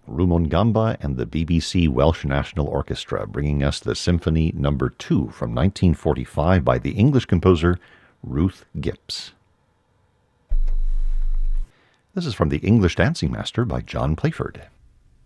Rumongamba and the BBC Welsh National Orchestra, bringing us the Symphony No. 2 from 1945 by the English composer Ruth Gipps. This is from The English Dancing Master by John Playford.